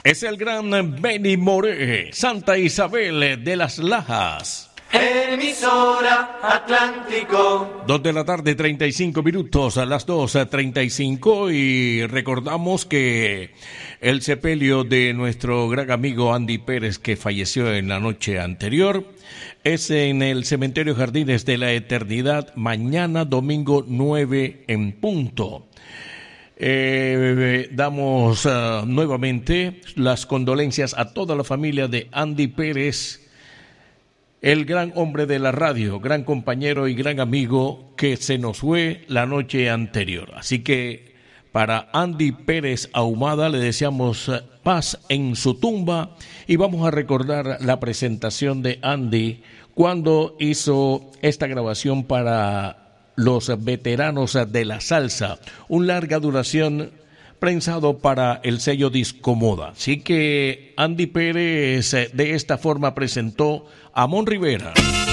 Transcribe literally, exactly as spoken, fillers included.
Es el gran Benny Moré, Santa Isabel de las Lajas. Emisora Atlántico. Dos de la tarde, treinta y cinco minutos, a las dos treinta y cinco, y recordamos que el sepelio de nuestro gran amigo Andy Pérez, que falleció en la noche anterior, es en el Cementerio Jardines de la Eternidad, mañana domingo nueve en punto. Eh, damos uh, nuevamente las condolencias a toda la familia de Andy Pérez, el gran hombre de la radio, gran compañero y gran amigo que se nos fue la noche anterior. Así que para Andy Pérez Ahumada le deseamos paz en su tumba, y vamos a recordar la presentación de Andy cuando hizo esta grabación para los veteranos de la salsa, un larga duración prensado para el sello Discomoda. Así que Andy Pérez de esta forma presentó a Mon Rivera.